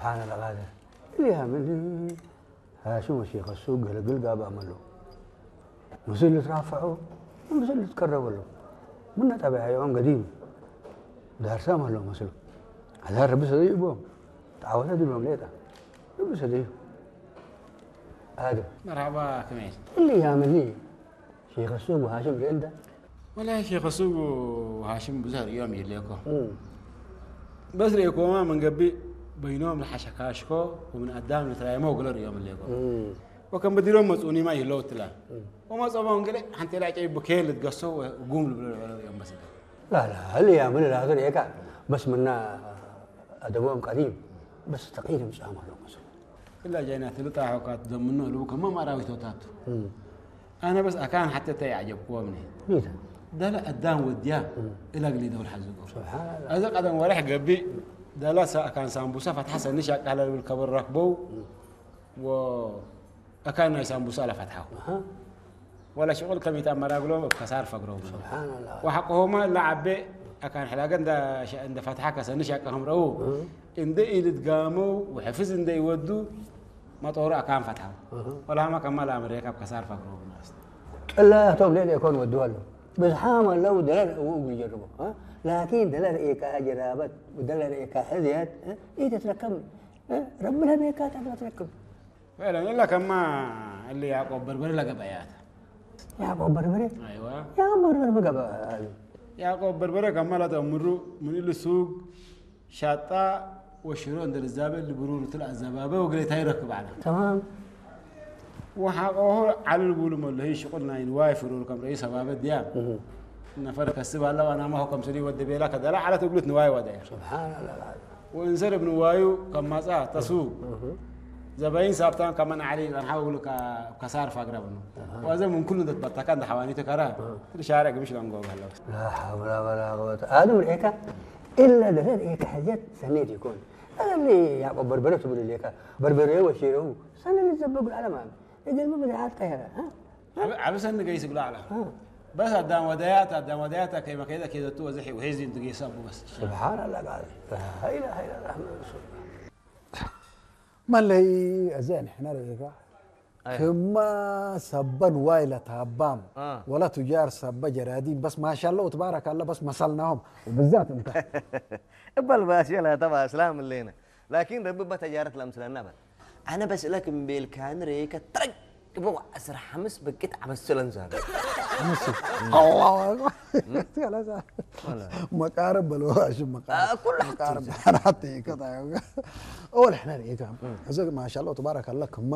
سبحان الله هذا اللي يعمل هاشم الشيخ السوق قلقا بعمله مسل ترافعوا ومسل تكرروا له من تبع حيوان قديم دار سامه له مسلو هذا ربي صديق بهم تعودت بهم ليتا ربي صديق هذا مرحبا كميس اللي يعمل لي شيخ السوق وهاشم اللي عنده والله شيخ السوق وهاشم بزهر يوم يليكو بس ليكو ما من قبي بينهم الحشكاشكو ومن قدام نترايمو قلر يوم الليكو وكان بديرهم مسؤولين ما يلو تلا وما صابون قال انت لا جاي بكيل تقصوا وقوم يوم بس لا اللي يعمل هذا هيك بس منا ادوهم قديم بس تقييد مش عامل له مسؤول إلا جينا تلطا حوكات ضمنه لو كمان ما راوي توتاتو انا بس اكان حتى تعجب قومني ميتا ده لا قدام وديا الى قلي دور حزق سبحان الله هذا قدام ورح قبي ده لا كان سامبوسه فتح حسن نشق على الكبر ركبو و أكان سامبوسه على فتحه ولا شغل كم يتأمر أقوله كسار فقره سبحان الله وحقهما لعب أكان حلاقة عند فتحة كسر نشقهم رأوه إن ده اللي تقاموا وحفظ إن ده يودوا ما طور أكان فتحه ولا ما كمل أمريكا بكسار فقره الناس الله توم ليه يكون ودوا له بس حامل لو دلال ويجربه لكن دلال إيكا جرابات ودلال إيكا حذيات إيه تتركب ربنا بيكا تتركب فعلا إلا كما اللي يعقوب بربري لقى بيات يعقوب بربري أيوة يعقوب بربري لقى يعقوب بربري كما لا تمروا من السوق شاطا وشرو عند الزابل اللي برور طلع الزبابه وقلت هاي ركب على تمام وحقه على البول ما هي شغلنا يوايفروا كم رئيس شباب الديام نفر كسب الله وانا ما هو كم سري ود بيلا كذا لا على تقولت نواي وداير سبحان الله وانزل ابن وايو كم ما تسوق زباين سابتان كمان علي انا حاول كسار فقربنا وهذا من كل ده بتكان ده حوانيته كرا الشارع مش لانغو هلا لا حول ولا قوه هذا من هيك الا ده هيك حاجات سنيت يكون هذا اللي يعقوب بربري تقول لي هيك بربري وشيرو سنه اللي زبق العالم يقول ما بدي عاد قهره عبس ان جاي يقول على بس قدام ودايات كيما كده تو زحي وهيزي انت يصبوا بس سبحان الله قال لا اله الا الله ما اللي أزين إحنا رأيك كما سبان وايلة هبام ولا تجار سبا جرادين بس ما شاء الله وتبارك الله بس مثلناهم وبالذات أنت بل باشي لا تبع إسلام اللينا لكن ربما تجارة الأمثلة النبل أنا بس لك بالكان ريك ترك بوا أسرح حمس بكت عمس سلنزار الله أكبر مقارب بالواش مقارب كل مقارب أنا حتى كذا أول إحنا رأيك ما شاء الله تبارك الله